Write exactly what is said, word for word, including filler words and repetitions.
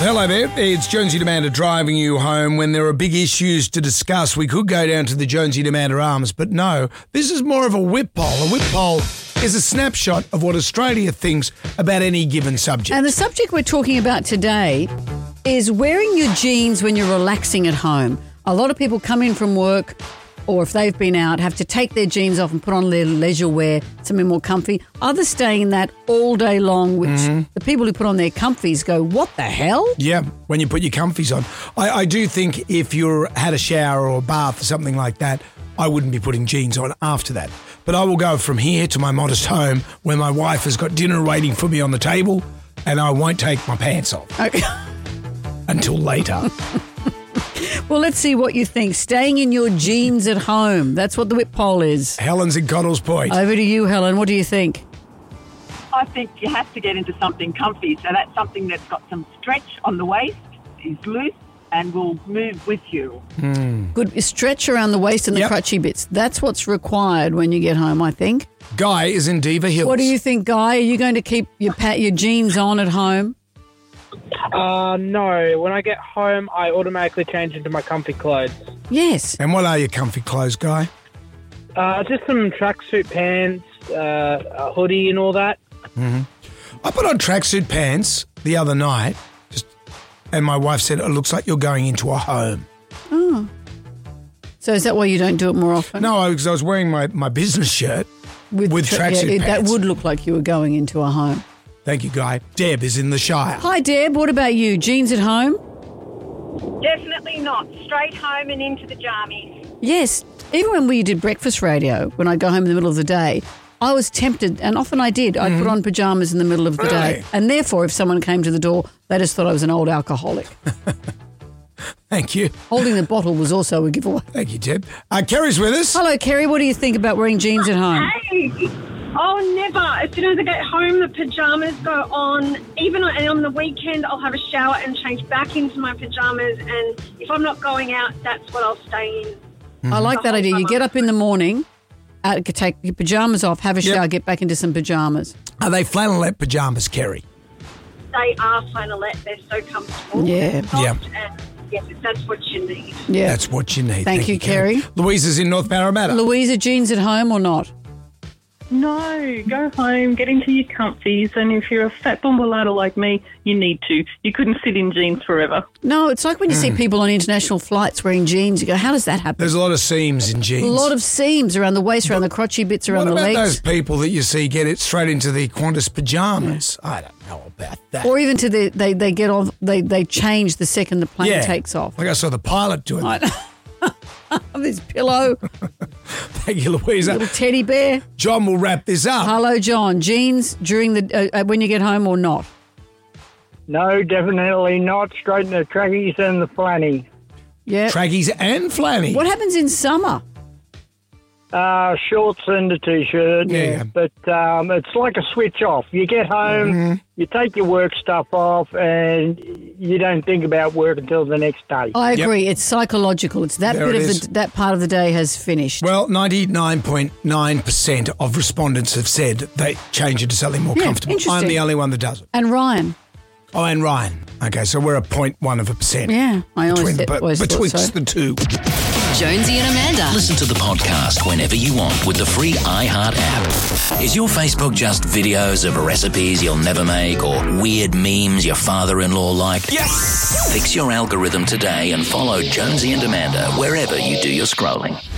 Hello there, it's Jonesy and Amanda driving you home. When there are big issues to discuss, we could go down to the Jonesy and Amanda Arms, but no, this is more of a whip poll. A whip poll is a snapshot of what Australia thinks about any given subject. And the subject we're talking about today is wearing your jeans when you're relaxing at home. A lot of people come in from work, or if they've been out, have to take their jeans off and put on their leisure wear, something more comfy. Others stay in that all day long, which mm-hmm. the people who put on their comfies go, what the hell? Yeah, when you put your comfies on. I, I do think if you had a shower or a bath or something like that, I wouldn't be putting jeans on after that. But I will go from here to my modest home where my wife has got dinner waiting for me on the table, and I won't take my pants off okay. until later. Well, let's see what you think. Staying in your jeans at home. That's what the whip poll is. Helen's in Cottles Point. Over to you, Helen. What do you think? I think you have to get into something comfy. So that's something that's got some stretch on the waist, is loose, and will move with you. Mm. Good stretch around the waist and the yep. crutchy bits. That's what's required when you get home, I think. Guy is in Diva Hills. What do you think, Guy? Are you going to keep your pat your jeans on at home? Uh, no. When I get home, I automatically change into my comfy clothes. Yes. And what are your comfy clothes, Guy? Uh, just some tracksuit pants, uh, a hoodie and all that. Mm-hmm. I put on tracksuit pants the other night, just, and my wife said, it looks like you're going into a home. Oh. So is that why you don't do it more often? No, because I was wearing my, my business shirt with, with tra- tracksuit yeah, pants. That would look like you were going into a home. Thank you, Guy. Deb is in the Shire. Hi, Deb. What about you? Jeans at home? Definitely not. Straight home and into the jammies. Yes. Even when we did breakfast radio, when I go home in the middle of the day, I was tempted, and often I did, I'd mm. put on pyjamas in the middle of the really? day. And therefore, if someone came to the door, they just thought I was an old alcoholic. Thank you. Holding the bottle was also a giveaway. Thank you, Deb. Uh, Kerry's with us. Hello, Kerry. What do you think about wearing jeans at home? Hey! Oh, never. As soon as I get home, the pyjamas go on. Even on, on the weekend, I'll have a shower and change back into my pyjamas. And if I'm not going out, that's what I'll stay in. Mm-hmm. I like that idea. You get up in the morning, uh, take your pyjamas off, have a shower, yep. get back into some pyjamas. Are they flannelette pyjamas, Kerry? They are flannelette. They're so comfortable. Yeah. Yeah. And yes, that's what you need. Yeah. That's what you need. Thank, Thank you, Kerry. Kerry. Louisa's in North Parramatta. Louisa, jeans at home or not? No, go home, get into your comfies, and if you're a fat bombalada like me, you need to. You couldn't sit in jeans forever. No, it's like when you mm. see people on international flights wearing jeans, you go, how does that happen? There's a lot of seams in jeans. A lot of seams around the waist, around the crotchy bits, around the legs. What about those people that you see get it straight into the Qantas pyjamas? Yeah. I don't know about that. Or even to the, they, they get off, they, they change the second the plane yeah. takes off. Like I saw the pilot doing that. This pillow. Thank you, Louisa. Little teddy bear. John will wrap this up. Hello, John. Jeans during the uh, when you get home or not? No, definitely not. Straight in the trackies and the flanny. Yeah. Trackies and flanny. What happens in summer? Uh, shorts and a T-shirt. Yeah. But um, it's like a switch off. You get home, mm-hmm. you take your work stuff off, and you don't think about work until the next day. I agree. Yep. It's psychological. It's that there bit it of the, that part of the day has finished. Well, ninety-nine point nine percent of respondents have said they change it to something more yeah, comfortable. I'm the only one that does it. And Ryan. Oh, and Ryan. Okay, so we're a point one of a percent. Yeah, I always, between, th- always betwixt thought so. the two. Jonesy and Amanda. Listen to the podcast whenever you want with the free iHeart app. Is your Facebook just videos of recipes you'll never make or weird memes your father-in-law liked? Yes! Fix your algorithm today and follow Jonesy and Amanda wherever you do your scrolling.